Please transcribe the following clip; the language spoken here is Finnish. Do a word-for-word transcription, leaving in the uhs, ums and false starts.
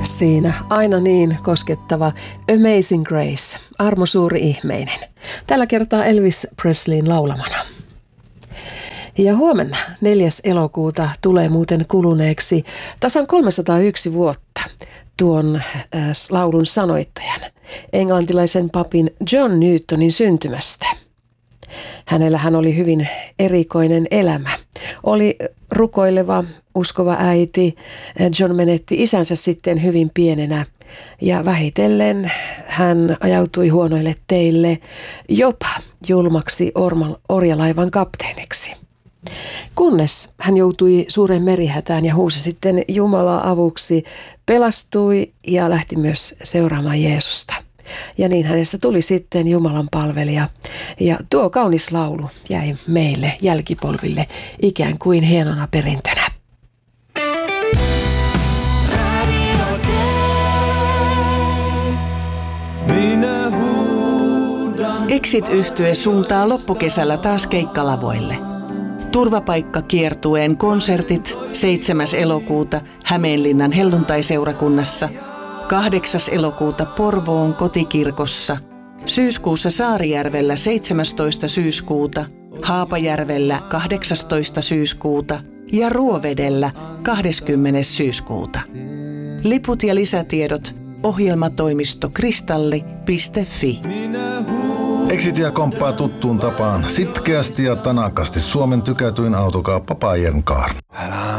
Siinä aina niin koskettava Amazing Grace, armo suuri ihmeinen. Tällä kertaa Elvis Presleyn laulamana. Ja huomenna neljäs elokuuta tulee muuten kuluneeksi tasan kolmesataayksi vuotta tuon äh, laulun sanoittajan, englantilaisen papin John Newtonin syntymästä. Hänellähän oli hyvin erikoinen elämä. Oli rukoileva, uskova äiti. John menetti isänsä sitten hyvin pienenä ja vähitellen hän ajautui huonoille teille, jopa julmaksi orma, orjalaivan kapteeniksi. Kunnes hän joutui suuren merihätään ja huusi sitten Jumalaa avuksi, pelastui ja lähti myös seuraamaan Jeesusta. Ja niin hänestä tuli sitten Jumalan palvelija. Ja tuo kaunis laulu jäi meille jälkipolville ikään kuin hienona perintönä. Exit-yhtye suuntaa loppukesällä taas keikkalavoille. Turvapaikkakiertueen konsertit seitsemäs elokuuta Hämeenlinnan helluntaiseurakunnassa, kahdeksas elokuuta Porvoon kotikirkossa, syyskuussa Saarijärvellä seitsemästoista syyskuuta, Haapajärvellä kahdeksastoista syyskuuta ja Ruovedellä kahdeskymmenes syyskuuta. Liput ja lisätiedot ohjelmatoimisto kristalli piste fi. Exitia komppaa tuttuun tapaan sitkeästi ja tanakasti Suomen tykätyin autokauppa Pajenkaar.